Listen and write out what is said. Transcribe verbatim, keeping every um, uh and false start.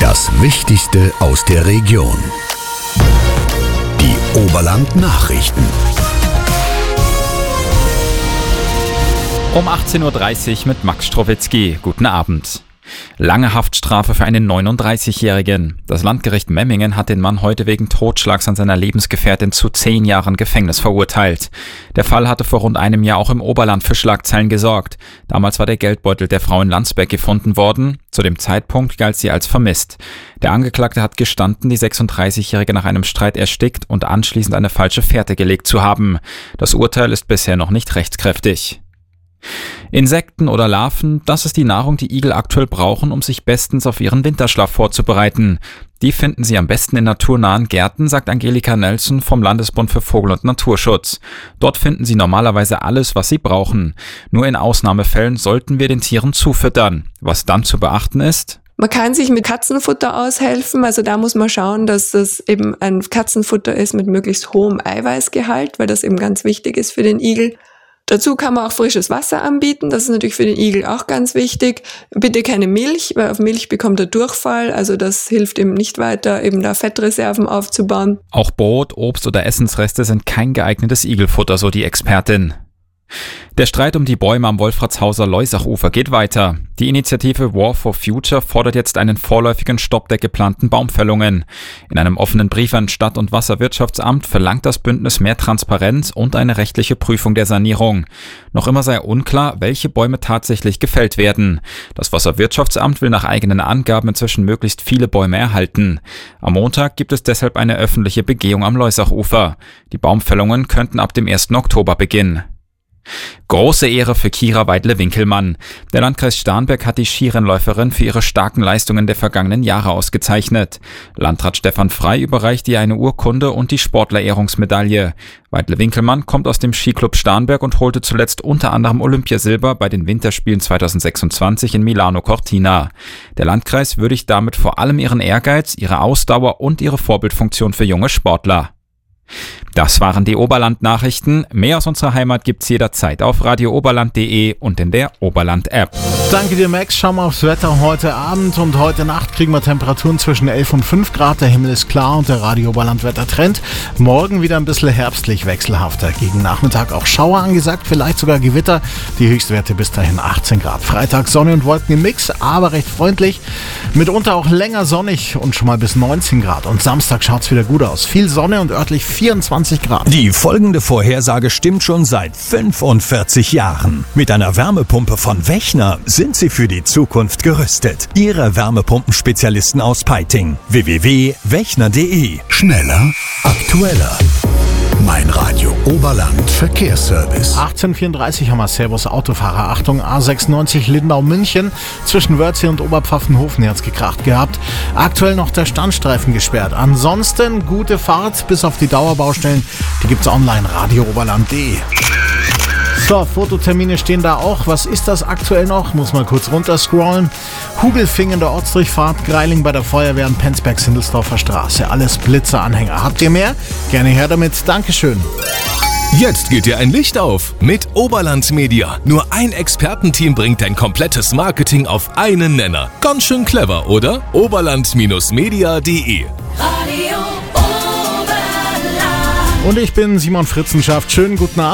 Das Wichtigste aus der Region. Die Oberland-Nachrichten. Um achtzehn Uhr dreißig mit Max Strowitzki. Guten Abend. Lange Haftstrafe für einen neununddreißigjährigen. Das Landgericht Memmingen hat den Mann heute wegen Totschlags an seiner Lebensgefährtin zu zehn Jahren Gefängnis verurteilt. Der Fall hatte vor rund einem Jahr auch im Oberland für Schlagzeilen gesorgt. Damals war der Geldbeutel der Frau in Landsberg gefunden worden. Zu dem Zeitpunkt galt sie als vermisst. Der Angeklagte hat gestanden, die sechsunddreißigjährige nach einem Streit erstickt und anschließend eine falsche Fährte gelegt zu haben. Das Urteil ist bisher noch nicht rechtskräftig. Insekten oder Larven, das ist die Nahrung, die Igel aktuell brauchen, um sich bestens auf ihren Winterschlaf vorzubereiten. Die finden sie am besten in naturnahen Gärten, sagt Angelika Nelson vom Landesbund für Vogel- und Naturschutz. Dort finden sie normalerweise alles, was sie brauchen. Nur in Ausnahmefällen sollten wir den Tieren zufüttern. Was dann zu beachten ist: Man kann sich mit Katzenfutter aushelfen, also da muss man schauen, dass das eben ein Katzenfutter ist mit möglichst hohem Eiweißgehalt, weil das eben ganz wichtig ist für den Igel. Dazu kann man auch frisches Wasser anbieten, das ist natürlich für den Igel auch ganz wichtig. Bitte keine Milch, weil auf Milch bekommt er Durchfall, also das hilft ihm nicht weiter, eben da Fettreserven aufzubauen. Auch Brot, Obst oder Essensreste sind kein geeignetes Igelfutter, so die Expertin. Der Streit um die Bäume am Wolfratshauser Leusachufer geht weiter. Die Initiative War for Future fordert jetzt einen vorläufigen Stopp der geplanten Baumfällungen. In einem offenen Brief an Stadt- und Wasserwirtschaftsamt verlangt das Bündnis mehr Transparenz und eine rechtliche Prüfung der Sanierung. Noch immer sei unklar, welche Bäume tatsächlich gefällt werden. Das Wasserwirtschaftsamt will nach eigenen Angaben inzwischen möglichst viele Bäume erhalten. Am Montag gibt es deshalb eine öffentliche Begehung am Leusachufer. Die Baumfällungen könnten ab dem ersten Oktober beginnen. Große Ehre für Kira Weidle-Winkelmann. Der Landkreis Starnberg hat die Skirennläuferin für ihre starken Leistungen der vergangenen Jahre ausgezeichnet. Landrat Stefan Frey überreicht ihr eine Urkunde und die Sportlerehrungsmedaille. Weidle-Winkelmann kommt aus dem Skiclub Starnberg und holte zuletzt unter anderem Olympiasilber bei den Winterspielen zweitausendsechsundzwanzig in Milano Cortina. Der Landkreis würdigt damit vor allem ihren Ehrgeiz, ihre Ausdauer und ihre Vorbildfunktion für junge Sportler. Das waren die Oberland-Nachrichten. Mehr aus unserer Heimat gibt's jederzeit auf radio oberland punkt de und in der Oberland-App. Danke dir, Max. Schauen wir aufs Wetter heute Abend und heute Nacht kriegen wir Temperaturen zwischen elf und fünf Grad. Der Himmel ist klar und der Radio Oberland-Wettertrend. Morgen wieder ein bisschen herbstlich wechselhafter. Gegen Nachmittag auch Schauer angesagt, vielleicht sogar Gewitter. Die Höchstwerte bis dahin achtzehn Grad. Freitag Sonne und Wolken im Mix, aber recht freundlich. Mitunter auch länger sonnig und schon mal bis neunzehn Grad. Und Samstag schaut's wieder gut aus. Viel Sonne und örtlich vierundzwanzig Grad. Die folgende Vorhersage stimmt schon seit fünfundvierzig Jahren. Mit einer Wärmepumpe von Wechner sind Sie für die Zukunft gerüstet. Ihre Wärmepumpenspezialisten aus Peiting. w w w punkt wechner punkt de. Schneller, aktueller. Mein Radio Oberland Verkehrsservice. achtzehn Uhr vierunddreißig haben wir. Servus Autofahrer. Achtung, A sechsundneunzig Lindau-München. Zwischen Wörthsee und Oberpfaffenhofen hat's gekracht gehabt. Aktuell noch der Standstreifen gesperrt. Ansonsten gute Fahrt bis auf die Dauerbaustellen. Die gibt's online. radio oberland punkt de. So, Fototermine stehen da auch. Was ist das aktuell noch? Muss mal kurz runterscrollen. Hugelfing in der Ortsdurchfahrt, Greiling bei der Feuerwehr und Penzberg-Sindelsdorfer Straße. Alles Blitzeranhänger. Habt ihr mehr? Gerne her damit. Dankeschön. Jetzt geht dir ein Licht auf mit Oberland Media. Nur ein Expertenteam bringt dein komplettes Marketing auf einen Nenner. Ganz schön clever, oder? oberland Media punkt de. Radio Oberland. Und ich bin Simon Fritzenschaft. Schönen guten Abend.